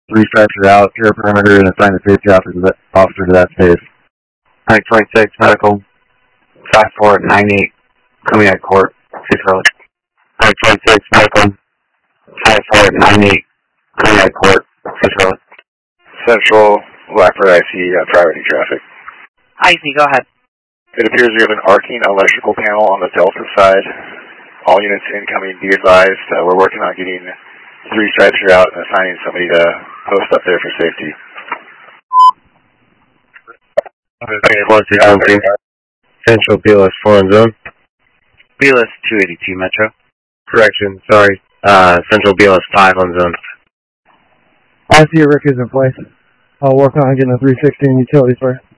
3 stripes are out, clear perimeter, and assign the safety officer to that space. 926 medical. 5498 coming at court. 926 medical. 5498 coming at court. Central, Blackbird IC, priority traffic. IC, go ahead. It appears we have an arcing electrical panel on the Delta side. All units incoming, be advised. We're working on getting 3 stripes are out and assigning somebody to post up there for safety. Central BLS 4 on zone. BLS 282 Metro. Correction, sorry. Central BLS 5 on zone. I see Rick is in place. I'll work on getting a 316 utility for you.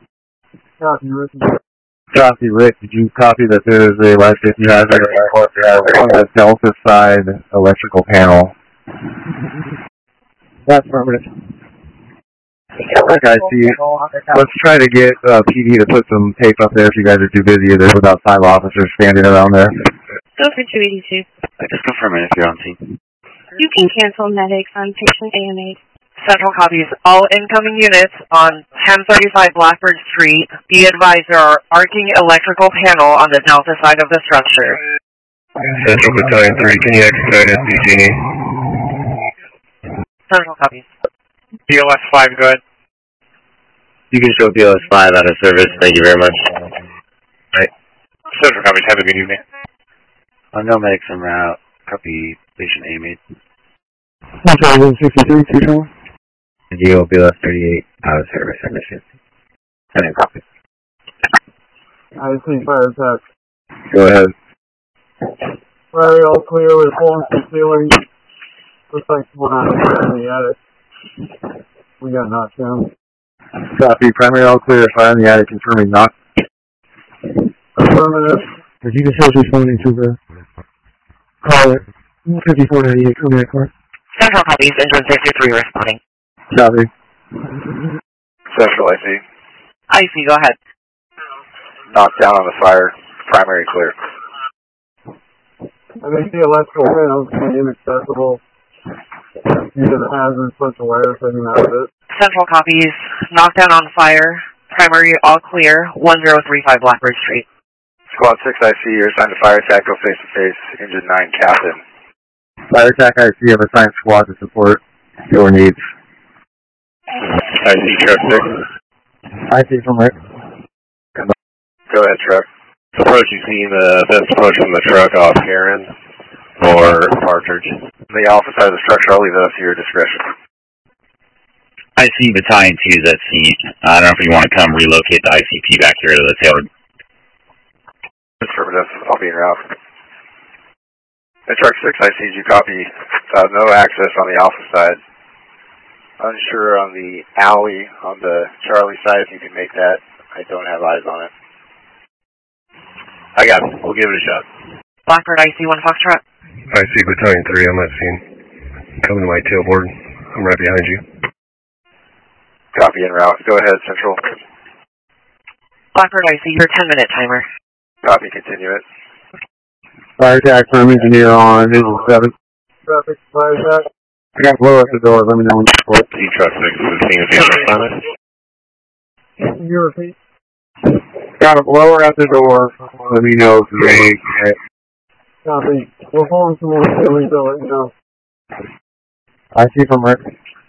Copy, Rick. Did you copy that there is a life safety hazard on the Delta side electrical panel? That's affirmative. Okay, I see. Let's try to get PD to put some tape up there if you guys are too busy. There's about 5 officers standing around there. Go for 282. Just confirming if you're on scene. You can cancel medics on patient AMA. Central copies. All incoming units on 1035 Blackbird Street. Be advised there are arcing electrical panel on the Delta side of the structure. Central Battalion 3, can you expedite SCC? Central copies. BLS 5, go ahead. You can show BLS 5 out of service. Thank you very much. Right. Central copies, have a good evening. No medics en route. Copy, patient AMA. Central 163, Central. GO BLS 38 out of service. Mission. And then copy. I see fire attack. Go ahead. Fire all clear with full concealing. Looks like we're not in the attic. We got knocked down. Copy. Primary all clear. Fire in the attic. Confirming knock. Affirmative. If you can still responding to the call it 5498 coming at court. Central copies. Engine 63 responding. Copy. Central IC. IC, go ahead. Knocked down on the fire. Primary clear. I think the electrical panels are inaccessible due to the hazardous bunch of wires hanging out of it. Central copies. Knockdown on fire. Primary all clear. 1035 Blackbird Street. Squad 6 IC, you're assigned to fire attack. Go face to face. Engine 9 captain. Fire attack IC have assigned squad to support your needs. IC truck 6. IC from Rick. Go ahead, truck. Approach, you see the best approach from the truck off Karen or Partridge? The alpha side of the structure, I'll leave that up to your discretion. I see Battalion 2's at scene. I don't know if you want to come relocate the ICP back here to the Taylor. Affirmative, I'll be en route. The truck 6 ICs, you copy. No access on the alpha side. Unsure on the alley on the Charlie side, if you can make that. I don't have eyes on it. I got it. We'll give it a shot. Blackbird IC 1 Foxtrot. IC Battalion 3, I'm at scene. Coming to my tailboard. I'm right behind you. Copy en route. Go ahead, Central. Blackbird IC, your 10-minute timer. Copy, continue it. Fire attack from engineer on 7. Traffic, fire attack. I got blow at the door. Let me know when to report. C truck 6 is seeing if you understand it. Can you repeat? Got a blower at the door. Let me know if you need. Copy. We're pulling some more ceilings, so let you know. I see from Rick.